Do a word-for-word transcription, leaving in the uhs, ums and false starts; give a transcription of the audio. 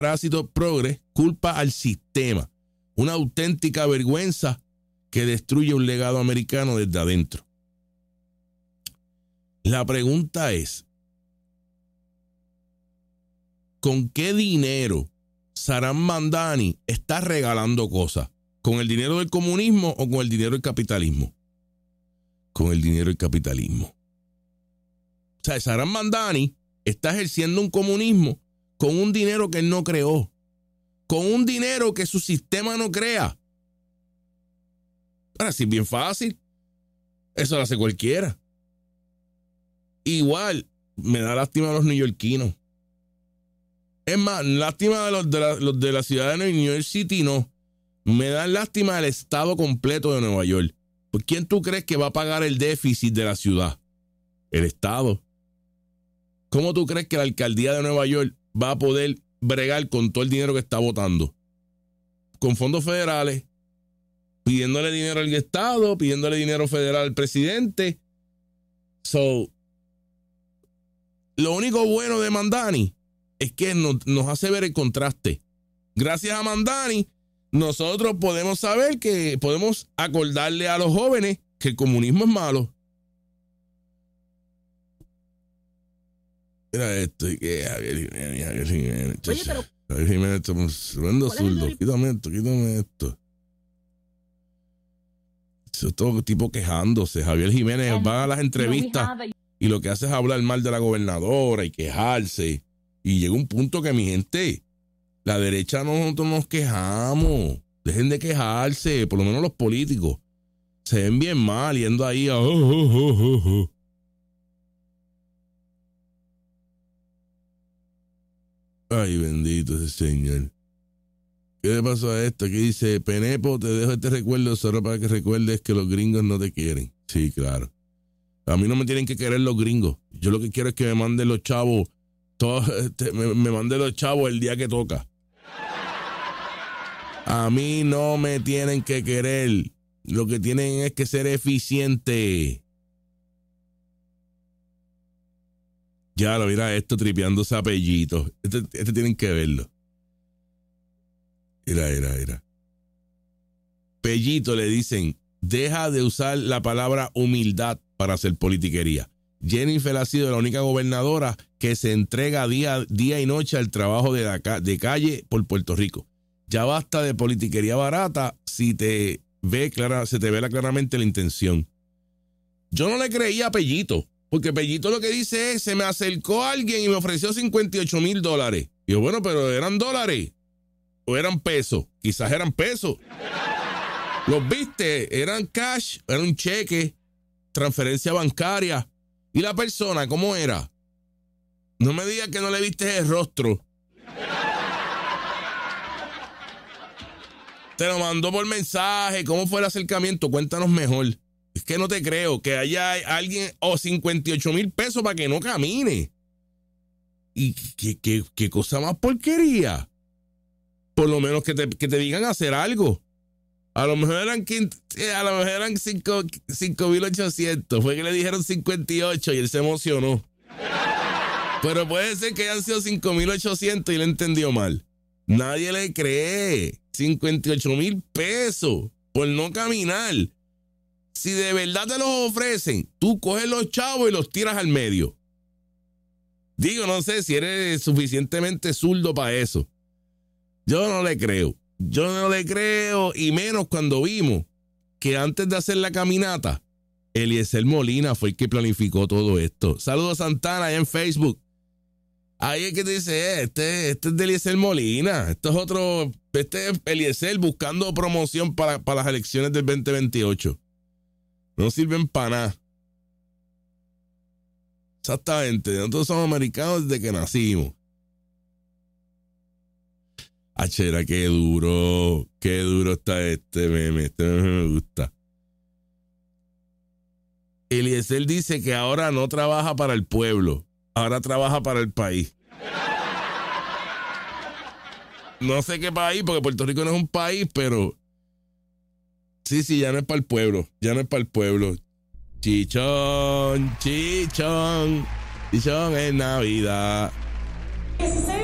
parásito progre culpa al sistema. Una auténtica vergüenza que destruye un legado americano desde adentro. La pregunta es, ¿con qué dinero Saram Madani está regalando cosas? ¿Con el dinero del comunismo o con el dinero del capitalismo? Con el dinero del capitalismo. O sea, Saram Madani está ejerciendo un comunismo con un dinero que él no creó, con un dinero que su sistema no crea. Ahora sí, es bien fácil. Eso lo hace cualquiera. Igual, me da lástima a los neoyorquinos. Es más, lástima de los de la, los de la ciudad de New York City, no. Me da lástima el estado completo de Nueva York. ¿Por quién tú crees que va a pagar el déficit de la ciudad? El estado. ¿Cómo tú crees que la alcaldía de Nueva York va a poder bregar con todo el dinero que está botando? Con fondos federales, pidiéndole dinero al estado, pidiéndole dinero federal al presidente. So, lo único bueno de Madani es que nos, nos hace ver el contraste. Gracias a Madani, nosotros podemos saber que podemos acordarle a los jóvenes que el comunismo es malo. Mira esto, y que Javier Jiménez, Javier Jiménez. Oye, pero... Javier Jiménez, estamos hablando zurdo. Quítame esto, quítame esto. Eso es todo tipo quejándose. Javier Jiménez va a las entrevistas y lo que hace es hablar mal de la gobernadora y quejarse. Y llega un punto que, mi gente, la derecha nosotros nos quejamos. Dejen de quejarse, por lo menos los políticos. Se ven bien mal yendo ahí a... Oh, oh, oh, oh, oh. Ay, bendito ese señor. ¿Qué le pasó a esto? Aquí dice, Penepo, te dejo este recuerdo solo para que recuerdes que los gringos no te quieren. Sí, claro. A mí no me tienen que querer los gringos. Yo lo que quiero es que me manden los chavos, todos, este, me, me manden los chavos el día que toca. A mí no me tienen que querer. Lo que tienen es que ser eficiente. Ya lo mira esto tripeándose a Pellito. Este, este tienen que verlo. Mira, mira, mira. Pellito le dicen, deja de usar la palabra humildad para hacer politiquería. Jennifer ha sido la única gobernadora que se entrega día, día y noche al trabajo de, la, de calle por Puerto Rico. Ya basta de politiquería barata si te ve clara, se te ve claramente la intención. Yo no le creía a Pellito. Porque Pellito lo que dice es, se me acercó alguien y me ofreció cincuenta y ocho mil dólares. Y yo, bueno, pero ¿eran dólares o eran pesos? Quizás eran pesos. ¿Los viste? ¿Eran cash? ¿Era un cheque? ¿Transferencia bancaria? ¿Y la persona cómo era? No me digas que no le viste el rostro. Te lo mandó por mensaje. ¿Cómo fue el acercamiento? Cuéntanos mejor. Es que no te creo que haya alguien o oh, cincuenta y ocho mil pesos para que no camine. Y qué, qué, qué cosa más porquería. Por lo menos que te, que te digan hacer algo. A lo mejor eran a lo mejor eran cinco mil ochocientos. Fue que le dijeron cincuenta y ocho y él se emocionó. Pero puede ser que hayan sido cinco mil ochocientos y le entendió mal. Nadie le cree. cincuenta y ocho mil pesos por no caminar. Si de verdad te los ofrecen, tú coges los chavos y los tiras al medio. Digo, no sé si eres suficientemente zurdo para eso. Yo no le creo. Yo no le creo, y menos cuando vimos que antes de hacer la caminata, Eliezer Molina fue el que planificó todo esto. Saludos, Santana, allá en Facebook. Ahí es que te dice, eh, este, este es de Eliezer Molina. Esto es otro, este es Eliezer buscando promoción para, para las elecciones del veinte veintiocho. No sirven para nada. Exactamente. Nosotros somos americanos desde que nacimos. Achera, qué duro. Qué duro está este meme. Este meme me gusta. Eliezer dice que ahora no trabaja para el pueblo. Ahora trabaja para el país. No sé qué país, porque Puerto Rico no es un país, pero... Sí, sí, ya no es para el pueblo. Ya no es para el pueblo. Chichón, chichón. Chichón es Navidad.